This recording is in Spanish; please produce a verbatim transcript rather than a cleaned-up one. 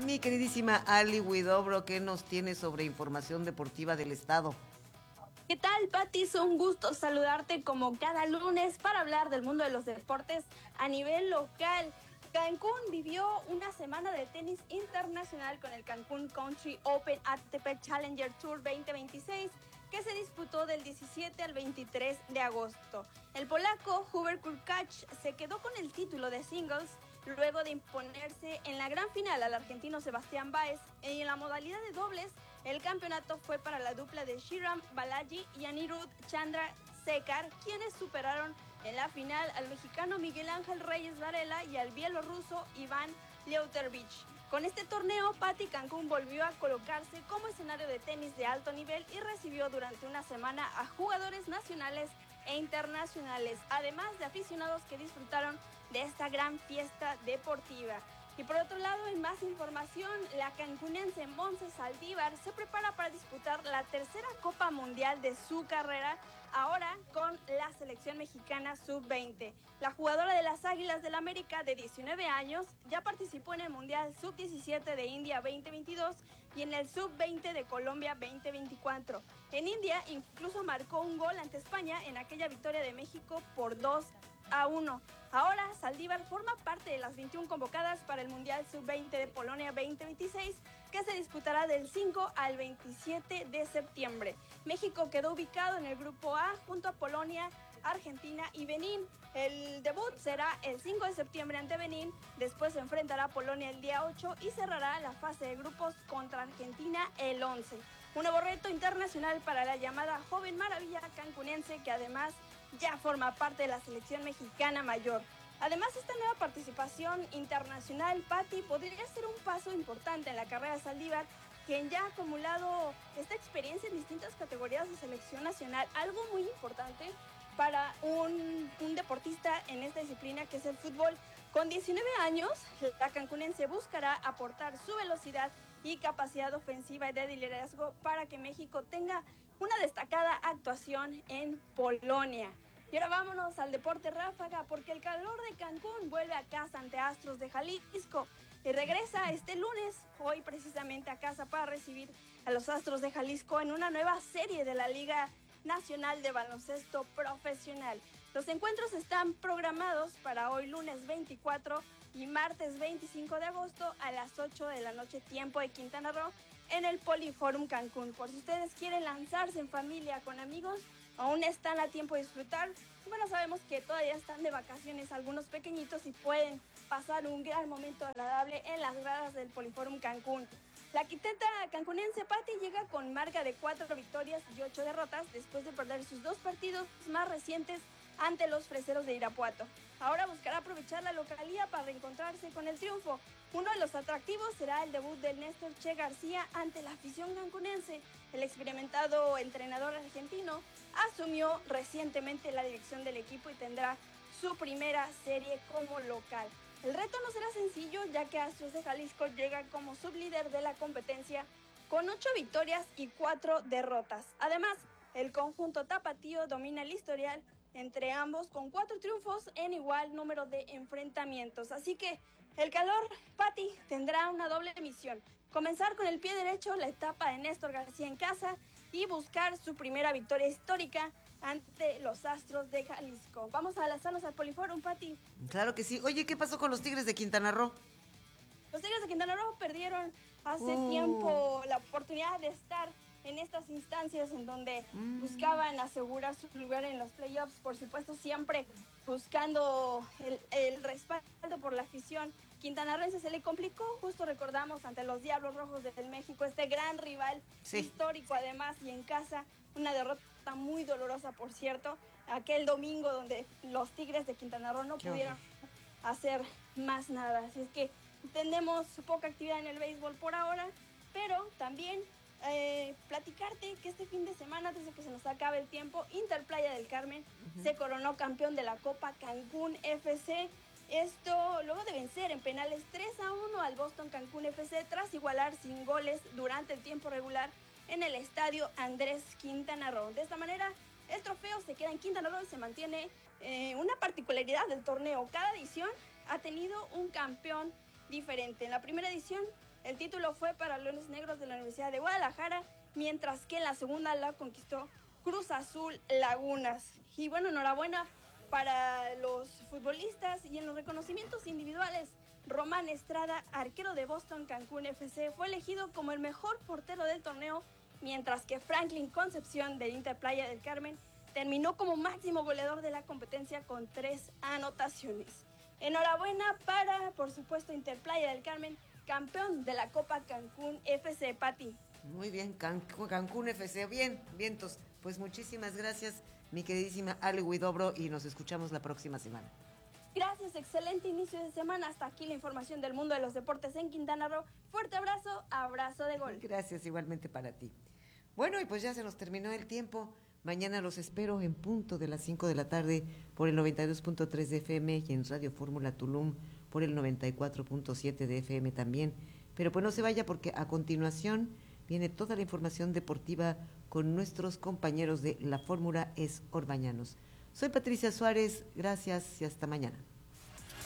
Mi queridísima Ali Huidobro, ¿qué nos tiene sobre información deportiva del estado? ¿Qué tal, Pati? Es un gusto saludarte como cada lunes para hablar del mundo de los deportes a nivel local. Cancún vivió una semana de tenis internacional con el Cancún Country Open A T P Challenger Tour veinte veintiséis, que se disputó del diecisiete al veintitrés de agosto. El polaco Hubert Hurkacz se quedó con el título de singles luego de imponerse en la gran final al argentino Sebastián Báez, y en la modalidad de dobles el campeonato fue para la dupla de Sriram Balaji y Anirudh Chandrasekhar, quienes superaron en la final al mexicano Miguel Ángel Reyes Varela y al bielorruso Iván Leuterovich. Con este torneo, Pati, Cancún volvió a colocarse como escenario de tenis de alto nivel y recibió durante una semana a jugadores nacionales e internacionales, además de aficionados que disfrutaron de esta gran fiesta deportiva. Y por otro lado, en más información, la cancunense Montse Saldívar se prepara para disputar la tercera Copa Mundial de su carrera, ahora con la selección mexicana sub veinte. La jugadora de las Águilas del América, de diecinueve años, ya participó en el Mundial sub diecisiete de India veinte veintidós y en el sub veinte de Colombia veinte veinticuatro. En India incluso marcó un gol ante España en aquella victoria de México por dos a uno. Ahora Saldívar forma parte de las veintiuna convocadas para el Mundial sub veinte de Polonia veinte veintiséis, que se disputará del cinco al veintisiete de septiembre. México quedó ubicado en el grupo A junto a Polonia, Argentina y Benín. El debut será el cinco de septiembre ante Benín, después se enfrentará a Polonia el día ocho y cerrará la fase de grupos contra Argentina el once. Un nuevo reto internacional para la llamada joven maravilla cancunense, que además ya forma parte de la selección mexicana mayor. Además, esta nueva participación internacional, Pati, podría ser un paso importante en la carrera de Saldívar, quien ya ha acumulado esta experiencia en distintas categorías de selección nacional, algo muy importante para un, un deportista en esta disciplina que es el fútbol. Con diecinueve años, la cancunense buscará aportar su velocidad y capacidad ofensiva y de liderazgo para que México tenga una destacada actuación en Polonia. Y ahora vámonos al deporte ráfaga, porque el calor de Cancún vuelve a casa ante Astros de Jalisco y regresa este lunes, hoy precisamente a casa, para recibir a los Astros de Jalisco en una nueva serie de la Liga Nacional de Baloncesto Profesional. Los encuentros están programados para hoy lunes veinticuatro y martes veinticinco de agosto a las ocho de la noche, tiempo de Quintana Roo, en el Poliforum Cancún. Por si ustedes quieren lanzarse en familia, con amigos, aún están a tiempo de disfrutar. Bueno, sabemos que todavía están de vacaciones algunos pequeñitos y pueden pasar un gran momento agradable en las gradas del Poliforum Cancún. La quinteta cancunense, Pati, llega con marca de cuatro victorias y ocho derrotas después de perder sus dos partidos más recientes ante los Freseros de Irapuato. Ahora buscará aprovechar la localía para reencontrarse con el triunfo. Uno de los atractivos será el debut del Néstor Che García ante la afición cancunense. El experimentado entrenador argentino asumió recientemente la dirección del equipo y tendrá su primera serie como local. El reto no será sencillo, ya que Astros de Jalisco llega como sublíder de la competencia con ocho victorias y cuatro derrotas. Además, el conjunto tapatío domina el historial entre ambos con cuatro triunfos en igual número de enfrentamientos. Así que el calor, Pati, tendrá una doble misión: comenzar con el pie derecho la etapa de Néstor García en casa y buscar su primera victoria histórica ante los Astros de Jalisco. Vamos a lanzarnos al Poliforum, Pati. Claro que sí. Oye, ¿qué pasó con los Tigres de Quintana Roo? Los Tigres de Quintana Roo perdieron hace Uh. tiempo la oportunidad de estar en estas instancias en donde mm. buscaban asegurar su lugar en los playoffs, por supuesto siempre buscando el, el respaldo por la afición quintanarroense. Se le complicó, justo recordamos, ante los Diablos Rojos del México, este gran rival, sí, histórico además, y en casa, una derrota muy dolorosa, por cierto, aquel domingo donde los Tigres de Quintana Roo no Qué pudieron horror. hacer más nada. Así es que tenemos poca actividad en el béisbol por ahora, pero también eh, platicarte que este fin de semana, antes de que se nos acabe el tiempo, Inter Playa del Carmen uh-huh. se coronó campeón de la Copa Cancún F C. Esto luego de vencer en penales tres a uno al Boston Cancún F C, tras igualar sin goles durante el tiempo regular en el estadio Andrés Quintana Roo. De esta manera, el trofeo se queda en Quintana Roo y se mantiene eh, una particularidad del torneo. Cada edición ha tenido un campeón diferente. En la primera edición El título fue para Leones Negros de la Universidad de Guadalajara, mientras que en la segunda la conquistó Cruz Azul Lagunas. Y bueno, enhorabuena para los futbolistas. Y en los reconocimientos individuales, Román Estrada, arquero de Boston Cancún F C, fue elegido como el mejor portero del torneo, mientras que Franklin Concepción del Inter Playa del Carmen terminó como máximo goleador de la competencia con tres anotaciones. Enhorabuena para, por supuesto, Inter Playa del Carmen, campeón de la Copa Cancún F C, Pati. Muy bien, Can- Cancún F C. Bien, vientos. Pues muchísimas gracias, mi queridísima Ale Huidobro, y nos escuchamos la próxima semana. Gracias, excelente inicio de semana. Hasta aquí la información del mundo de los deportes en Quintana Roo. Fuerte abrazo, abrazo de gol. Gracias, igualmente para ti. Bueno, y pues ya se nos terminó el tiempo. Mañana los espero en punto de las cinco de la tarde por el noventa y dos punto tres de F M y en Radio Fórmula Tulum por el noventa y cuatro punto siete de F M también. Pero pues no se vaya, porque a continuación viene toda la información deportiva con nuestros compañeros de La Fórmula Es Orbañanos. Soy Patricia Suárez, gracias y hasta mañana.